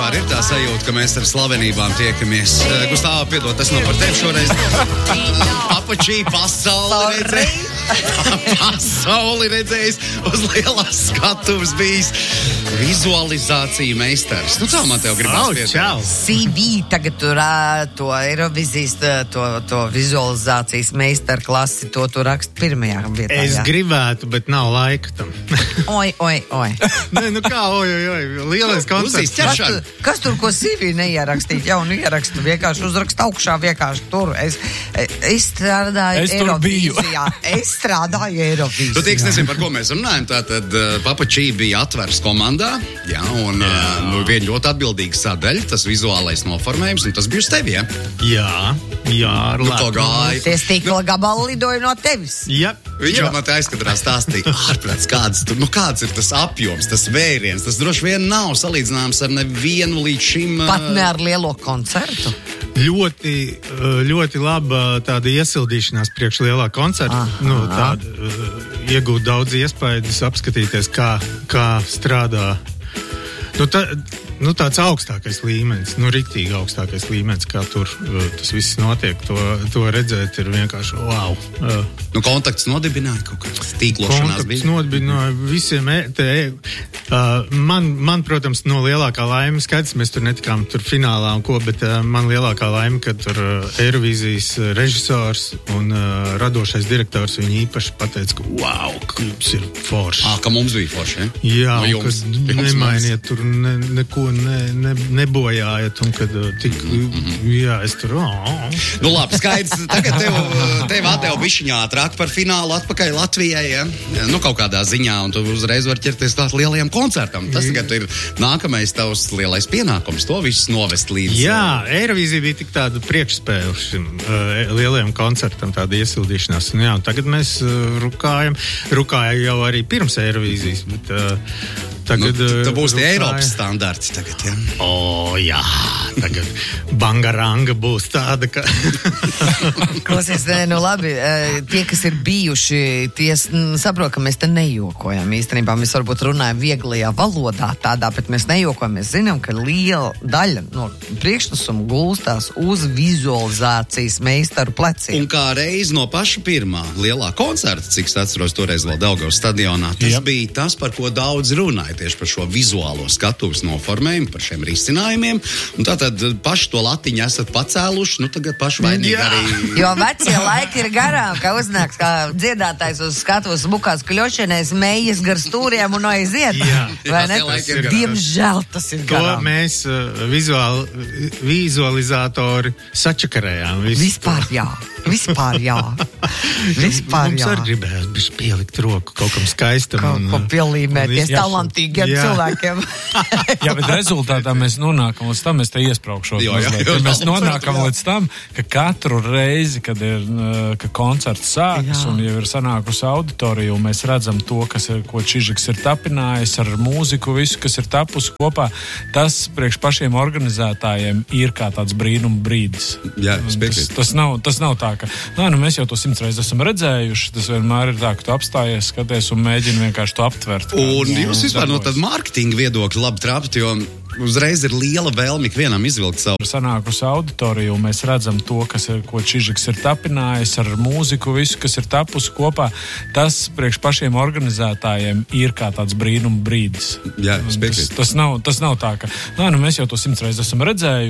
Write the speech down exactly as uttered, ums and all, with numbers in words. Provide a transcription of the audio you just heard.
vispār ir tā sajūta, ka mēs ar slavenībām tiekamies. Gustāva, piedod, tas nav par tevi šoreiz. Apačī pasauli redzējis. Pasauli redzējis uz lielās skatuves bijis vizualizācija meistars. Nu tā man tev gribas piedod. C V tagad tur to Eirovizijas, to, to vizualizācijas meistarklasi, to tu rakst pirmajā vietā. Es jā. gribētu, bet nav laika tam. Oi, oi, oi. Nē, nu kā, oi, oi, oi. Lielais koncerts. Kas tur, kas tur ko C V neierakstīt? Jaunu ierakstu, vienkārši uzrakst augšā, vienkārši tur. Es, es strādāju es Eirovīzijā. Es strādāju Eirovīzijā. Tu tieks nezinu, par ko mēs runājam. Tātad uh, Papačī bija atvers komandā, jā, un uh, nu, viena ļoti atbildīga sadaļa, tas vizuālais noformējums, un tas bija uz tevi, jā? Jā, jā, ar nu, to gāja. Tie stikla nu, gabali lidoja no tevis. Jā. Viņš jau man te aizkadrā stāstīja, ārprāts, kāds, tur, nu, kāds ir tas apjoms, tas vēriens. Tas droši vien nav salīdzināms ar nevienu līdz šim. Pat ne ar lielo koncertu. Ļoti, ļoti laba tāda iesildīšanās priekš lielā koncerta. Aha. Nu, tāda, iegūt daudz iespējas, apskatīties, kā, kā strādā. Nu, tā, nu, tāds augstākais līmenis, nu, riktīgi augstākais līmenis, kā tur uh, tas viss notiek, to, to redzēt ir vienkārši wow. Uh, nu, kontakts nodibināja kaut kāds tīklošanās bija? Kontakts nodibināja visiem, te, uh, man, man, protams, no lielākā laime, skaidrs, mēs tur netikām tur finālā un ko, bet uh, man lielākā laime, ka tur uh, Eirovīzijas režisors un uh, radošais direktors viņi īpaši pateica, ka wow, ka jums ir forši. Ā, ka mums bija forši, ja? Jā, no jums, ka nemainiet tur ne, neko ne, ne, nebojājat, un kad tik, mm-hmm. jā, es tur, oh. Nu labi, skaidrs, tagad tev, tev atdeva bišķiņā ātrāk par finālu atpakaļ Latvijai, ja? Nu, kaut kādā ziņā, un tu uzreiz var ķerties tāt lielajam koncertam. Tas tagad ir nākamais tavs lielais pienākums, to visu novest līdz. Jā, Eirovīzija bija tik tāda priekšspēle šim uh, lielajam koncertam, tāda iesildīšanās. Un jā, un tagad mēs uh, rukājam, rukāja jau arī pirms Eirovīzijas, bet uh, tagad... Nu, tu būs tie rukāja. Eiropas standarti tagad, jā? O, jā, tagad bangaranga būs tāda, ka... Klausies, nu labi, tie, kas ir bijuši, tie saprot, ka mēs te nejokojam. Īstenībā mēs varbūt runājam vieglajā valodā tādā, bet mēs nejokojam. Mēs zinām, ka liela daļa no priekšnesuma gulstās uz vizualizācijas meistaru pleciem. Un kā reiz no paša pirmā lielā koncerta, cik es atceros toreiz vēl Daugavas stadionā, tas yep. bija tas, par ko daudz runāja, tieši par šo vizuālo skatuves noformējumu, par šiem risinājumiem. Un tātad paši to latiņu esat pacēluši, nu tagad paši vainīgi arī... Jo vecie laiki ir garām, ka uznāks kā dziedātājs uz skatuves bukās kļošanais, mejas gar stūriem un aiziet. Jā, vai ne? Diemžēl tas ir garām. To mēs uh, vizuāli, vizualizatori sačakarējām. Visu. Vispār jā. Vispār jā. Vispār Mums jā. arī gribējās bišķi pielikt roku kaut kam skaistam. Kaut ko pielīmēties talantīgiem cilvēkiem. Jā, bet rezultātā mēs nonākam līdz tam, mēs te iespraukšos. Jo, jā, jo, mēs nonākam jā. līdz tam, ka katru reizi, kad ir ka koncerts sākas jā. Un jau ir sanākusi auditorija, un mēs redzam to, kas ir, ko Čižiks ir tapinājis ar mūziku, visu, kas ir tapusi kopā, tas priekš pašiem organizētājiem ir kā tāds brīnuma brīdis. Jā, tas, tas, nav, tas nav tā, ka nā, nu, mēs jau to simts reizes esam redzējuši, tas vienmēr ir tā, ka tu apstājies, skaties un mēģini vienkārši to aptvert. Un jūs vispār no tad mārketinga viedokļa labi trapt, jo uzreiz ir liela vēlme ikvienam izvilkt savu. Sanākusi auditorija, un mēs redzam to, kas ir, ko Čižiks ir tapinājis ar mūziku, visu, kas ir tapusi kopā, tas priekš pašiem organizētājiem ir kā tāds brīnuma brīdis. Jā, tas, tas, nav, tas nav tā, ka nā, nu, mēs jau to simts reizes esam redzējuši.